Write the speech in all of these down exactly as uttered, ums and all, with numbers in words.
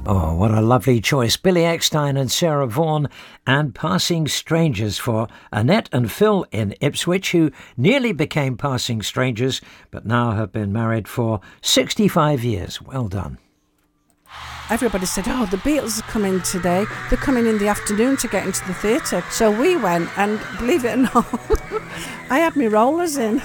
Oh, what a lovely choice. Billy Eckstein and Sarah Vaughan, and Passing Strangers for Annette and Phil in Ipswich, who nearly became passing strangers, but now have been married for sixty-five years. Well done. Everybody said, oh, the Beatles are coming today. They're coming in the afternoon to get into the theatre. So we went, and believe it or not, I had my rollers in.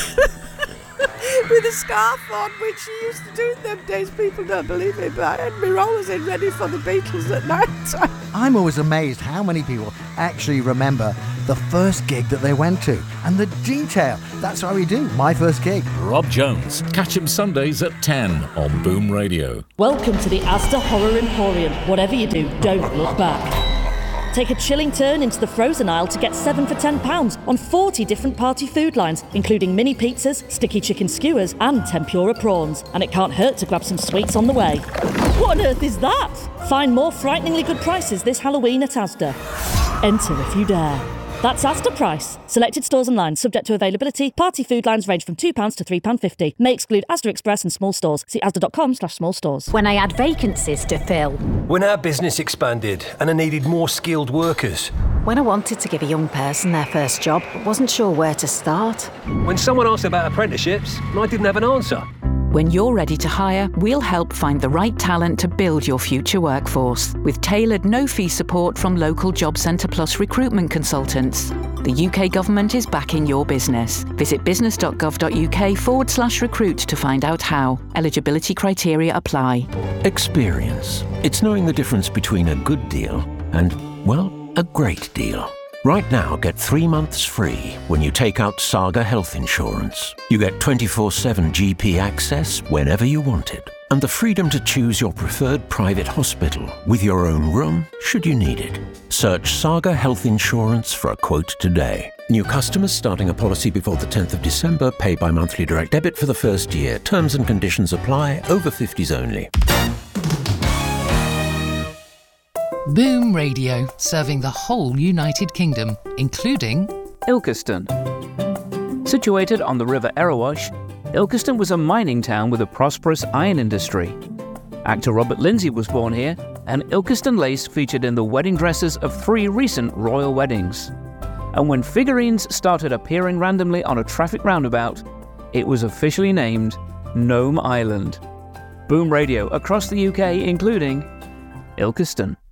With a scarf on, which she used to do in them days. People don't believe it, but I had my rollers in ready for the Beatles at night time. I'm always amazed how many people actually remember the first gig that they went to and the detail. That's how we do my first gig. Rob Jones. Catch him Sundays at ten on Boom Radio. Welcome to the Asda Horror Emporium. Whatever you do, don't look back. Take a chilling turn into the frozen aisle to get seven for ten pounds on forty different party food lines, including mini pizzas, sticky chicken skewers and tempura prawns. And it can't hurt to grab some sweets on the way. What on earth is that? Find more frighteningly good prices this Halloween at Asda. Enter if you dare. That's Asda Price. Selected stores and lines subject to availability. Party food lines range from two pounds to three pounds fifty. May exclude Asda Express and small stores. See asda.com slash small stores. When I had vacancies to fill. When our business expanded and I needed more skilled workers. When I wanted to give a young person their first job, but wasn't sure where to start. When someone asked about apprenticeships and I didn't have an answer. When you're ready to hire, we'll help find the right talent to build your future workforce with tailored no-fee support from local Job Centre Plus recruitment consultants. The U K government is backing your business. Visit business.gov.uk forward slash recruit to find out how. Eligibility criteria apply. Experience. It's knowing the difference between a good deal and, well, a great deal. Right now, get three months free when you take out Saga Health Insurance. You get twenty-four seven G P access whenever you want it, and the freedom to choose your preferred private hospital with your own room should you need it. Search Saga Health Insurance for a quote today. New customers starting a policy before the tenth of December pay by monthly direct debit for the first year. Terms and conditions apply. Over fifties only. Boom Radio, serving the whole United Kingdom, including Ilkeston. Situated on the River Erewash, Ilkeston was a mining town with a prosperous iron industry. Actor Robert Lindsay was born here, and Ilkeston lace featured in the wedding dresses of three recent royal weddings. And when figurines started appearing randomly on a traffic roundabout, it was officially named Gnome Island. Boom Radio across the U K, including Ilkeston.